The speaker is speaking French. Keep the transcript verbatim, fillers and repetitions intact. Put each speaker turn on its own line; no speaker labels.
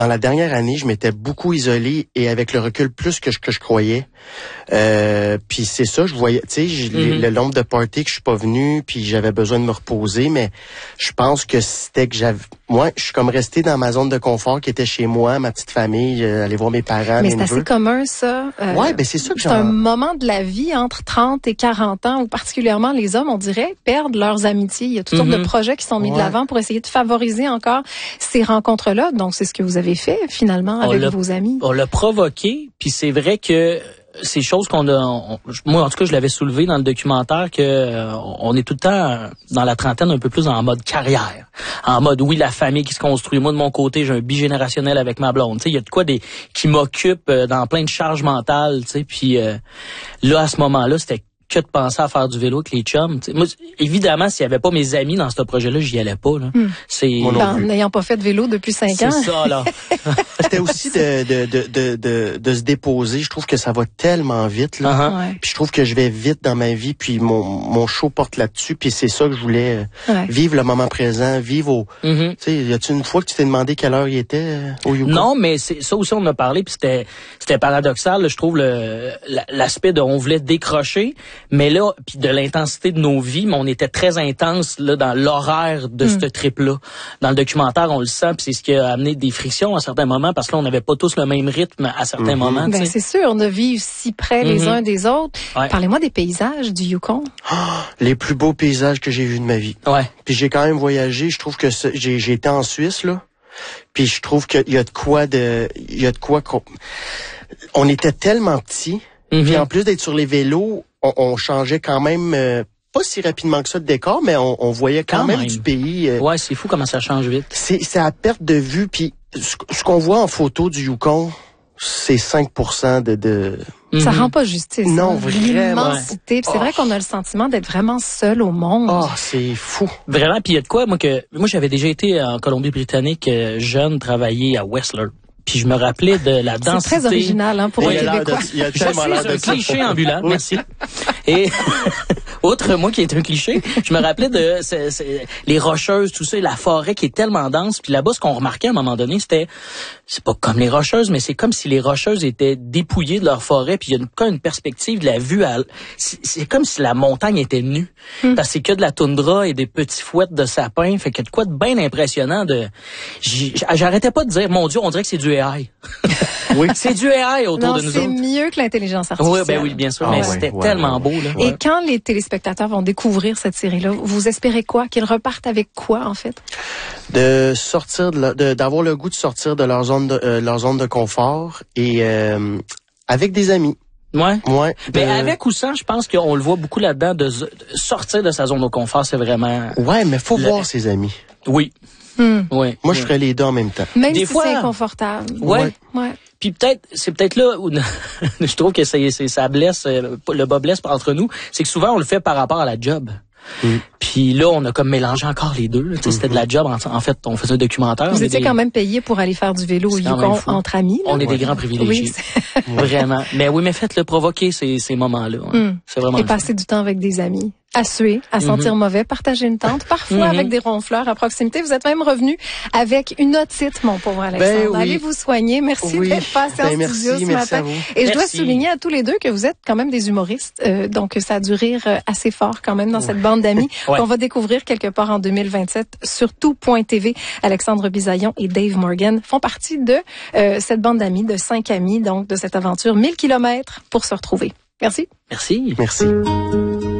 dans la dernière année, je m'étais beaucoup isolé et avec le recul plus que je, que je croyais. Euh, puis c'est ça, je voyais, tu sais, mm-hmm. le nombre de parties que je suis pas venu, puis j'avais besoin de me reposer, mais je pense que c'était que j'avais, moi, je suis comme resté dans ma zone de confort qui était chez moi, ma petite famille, euh, aller voir mes parents,
mais
mes neveux.
Mais c'est assez commun ça.
Euh, ouais, ben c'est ça que
c'est un moment de la vie entre trente et quarante ans où particulièrement les hommes, on dirait, perdent leurs amitiés. Il y a toutes mm-hmm. sortes de projets qui sont mis ouais. de l'avant pour essayer de favoriser encore ces rencontres-là. Donc c'est ce que vous avez fait finalement on avec vos amis.
On l'a provoqué, puis c'est vrai que ces choses qu'on a, on, moi en tout cas je l'avais soulevé dans le documentaire que euh, on est tout le temps dans la trentaine un peu plus en mode carrière, en mode oui la famille qui se construit. Moi de mon côté j'ai un bigénérationnel avec ma blonde, tu sais il y a de quoi des qui m'occupe euh, dans plein de charges mentales, tu sais puis euh, là à ce moment-là c'était que de penser à faire du vélo avec les chums. T'sais. Moi, évidemment, s'il y avait pas mes amis dans ce projet-là, j'y allais pas. Là.
Hmm.
C'est
en n'ayant pas fait de vélo depuis cinq
c'est
ans.
C'est ça, là.
C'était aussi de, de, de, de, de, de se déposer. Je trouve que ça va tellement vite. Là.
Uh-huh.
Ouais.
Puis je trouve que je vais vite dans ma vie. Puis mon, mon show porte là-dessus. Puis c'est ça que je voulais. Ouais. Vivre le moment présent. Vivre au... Mm-hmm. Tu sais, y a-tu une fois que tu t'es demandé quelle heure il était euh, au Yukon?
Non, mais c'est ça aussi, on en a parlé. Puis c'était, c'était paradoxal. Là, je trouve le, l'aspect de on voulait décrocher. Mais là... Puis de l'intensité de nos vies, mais on était très intense là dans l'horaire de mm. ce trip-là. Dans le documentaire, on le sent, puis c'est ce qui a amené des frictions à certains moments, parce que là, on n'avait pas tous le même rythme à certains mm-hmm. moments.
Ben, c'est sûr, on a vécu si près les mm-hmm. uns des autres. Ouais. Parlez-moi des paysages du Yukon.
Oh, les plus beaux paysages que j'ai vus de ma vie.
Ouais.
Puis j'ai quand même voyagé. Je trouve que ce, j'ai, j'ai été en Suisse, là. Puis je trouve qu'il y a de quoi de... Il y a de quoi... On était tellement petits. Mm-hmm. Puis en plus d'être sur les vélos, on, on changeait quand même euh, pas si rapidement que ça de décor, mais on, on voyait quand, quand même, même du pays. Euh,
ouais, c'est fou comment ça change vite.
C'est, c'est à perte de vue. Puis ce, ce qu'on voit en photo du Yukon, c'est cinq pour cent de... de...
Ça mm-hmm. rend pas justice.
Non, hein, vraiment.
L'immensité. C'est oh. vrai qu'on a le sentiment d'être vraiment seul au monde.
Oh, c'est fou.
Vraiment. Puis il y a de quoi, moi, que moi j'avais déjà été en Colombie-Britannique euh, jeune, travailler à Whistler. Puis je me rappelais de la densité.
C'est très original hein, pour un Québécois.
Il y a tellement l'air de
un cliché ambulant, merci. Et outre moi qui est un cliché, je me rappelais de c'est, c'est, les rocheuses, tout ça, et la forêt qui est tellement dense. Puis là-bas, ce qu'on remarquait à un moment donné, c'était, c'est pas comme les rocheuses, mais c'est comme si les rocheuses étaient dépouillées de leur forêt. Puis il y a une, quand une perspective de la vue, à, c'est, c'est comme si la montagne était nue. Mm. Parce que c'est que de la toundra et des petits fouettes de sapins. Fait qu'il y a de quoi de bien impressionnant. De, j'arrêtais pas de dire, mon Dieu, on dirait que c'est du A I. Oui. C'est du A I autour
non,
de nous
c'est
autres.
C'est mieux que l'intelligence artificielle.
Oui, ben oui, bien sûr.
Ah,
mais
ouais,
c'était
ouais,
tellement
ouais.
beau, là.
Et
ouais.
quand les téléspectateurs vont découvrir cette série-là, vous espérez quoi? Qu'ils repartent avec quoi, en fait?
De sortir, de, la, de d'avoir le goût de sortir de leur zone de, euh, leur zone de confort et euh, avec des amis.
Ouais.
Ouais.
Mais
de...
avec ou sans, je pense qu'on le voit beaucoup là-dedans, de, de sortir de sa zone de confort, c'est vraiment...
Ouais, mais faut
le...
voir ses amis.
Oui.
Hmm.
Oui.
Moi, je ferais les deux en même temps.
Même
des
si
fois,
c'est inconfortable.
Ouais.
Ouais. ouais.
Puis peut-être, c'est peut-être là où je trouve que c'est, c'est, ça blesse, le bas blesse entre nous, c'est que souvent on le fait par rapport à la job. Mm. Puis là, on a comme mélangé encore les deux. Mm-hmm. C'était de la job. En, en fait, on faisait un documentaire.
Vous étiez
des...
quand même payé pour aller faire du vélo au Yukon entre amis. Là.
On est
ouais.
des grands privilégiés.
Oui,
vraiment. Mais oui, mais faites-le provoquer ces, ces moments-là. Hein. Mm. C'est vraiment.
Et passer du temps avec des amis. À suer, à sentir mm-hmm. mauvais, partager une tente, parfois mm-hmm. avec des ronfleurs à proximité. Vous êtes même revenu avec une otite, mon pauvre Alexandre.
Ben oui.
Allez vous soigner. Merci
oui.
d'être passé en
ben
studio
merci,
ce
merci
matin. Et
merci.
Je dois souligner à tous les deux que vous êtes quand même des humoristes. Euh, donc, ça a dû rire assez fort quand même dans ouais. cette bande d'amis ouais. qu'on va découvrir quelque part en deux mille vingt-sept sur tout point t v. Alexandre Bisaillon et Dave Morgan font partie de euh, cette bande d'amis, de cinq amis, donc de cette aventure mille kilomètres pour se retrouver. Merci.
Merci.
Merci.